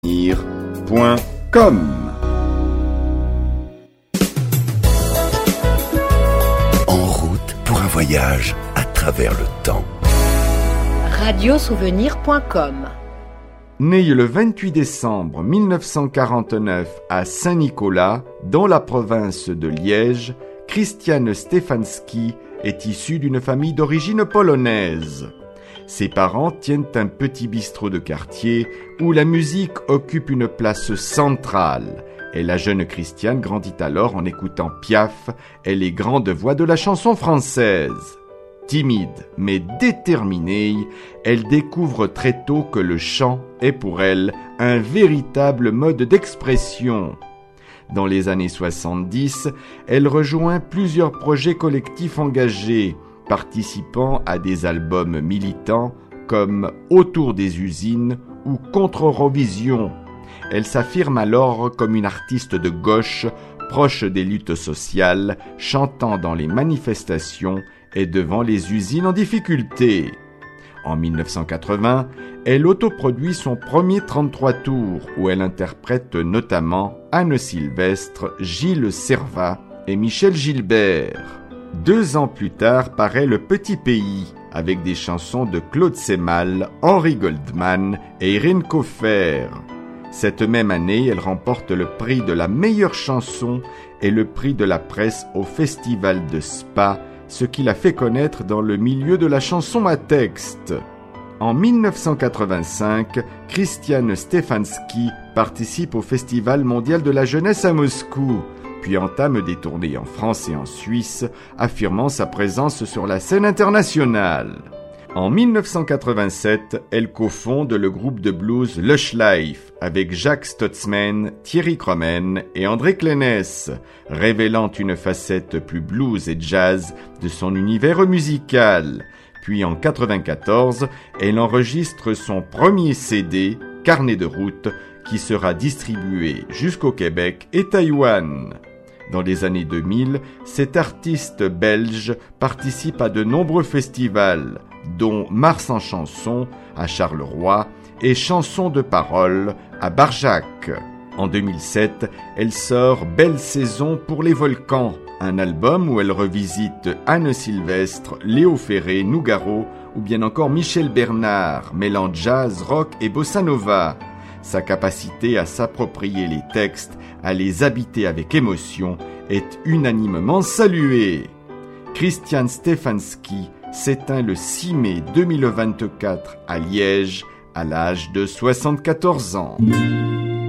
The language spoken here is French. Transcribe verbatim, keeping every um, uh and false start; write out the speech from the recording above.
point com. En route pour un voyage à travers le temps. radio souvenir point com. Né le vingt-huit décembre mille neuf cent quarante-neuf à Saint-Nicolas, dans la province de Liège, Krystian Stefanski est issu d'une famille d'origine polonaise. Ses parents tiennent un petit bistrot de quartier où la musique occupe une place centrale. Et la jeune Krystian grandit alors en écoutant Piaf et les grandes voix de la chanson française. Timide mais déterminée, elle découvre très tôt que le chant est pour elle un véritable mode d'expression. Dans les années soixante-dix, elle rejoint plusieurs projets collectifs engagés, participant à des albums militants comme Autour des usines ou Contre Eurovision. Elle s'affirme alors comme une artiste de gauche, proche des luttes sociales, chantant dans les manifestations et devant les usines en difficulté. En mille neuf cent quatre-vingts, elle autoproduit son premier trente-trois tours, où elle interprète notamment Anne Sylvestre, Gilles Servat et Michel Gilbert. Deux ans plus tard paraît Le Petit Pays, avec des chansons de Claude Semmal, Henry Goldman et Irène Koffer. Cette même année, elle remporte le prix de la meilleure chanson et le prix de la presse au Festival de Spa, ce qui la fait connaître dans le milieu de la chanson à texte. En mille neuf cent quatre-vingt-cinq, Krystian Stefanski participe au Festival mondial de la jeunesse à Moscou, puis entame des tournées en France et en Suisse, affirmant sa présence sur la scène internationale. En mille neuf cent quatre-vingt-sept, elle cofonde le groupe de blues Lush Life avec Jacques Stotzman, Thierry Cromen et André Clénès, révélant une facette plus blues et jazz de son univers musical. Puis en quatre-vingt-quatorze, elle enregistre son premier C D, Carnet de route, qui sera distribué jusqu'au Québec et Taïwan. Dans les années deux mille, cet artiste belge participe à de nombreux festivals, dont Mars en chanson à Charleroi et Chansons de parole à Barjac. En deux mille sept, elle sort Belle saison pour les volcans, un album où elle revisite Anne Sylvestre, Léo Ferré, Nougaro ou bien encore Michel Bernard, mêlant jazz, rock et bossa nova. Sa capacité à s'approprier les textes, à les habiter avec émotion, est unanimement saluée. Krystian Stefanski s'éteint le six mai deux mille vingt-quatre à Liège, à l'âge de soixante-quatorze ans.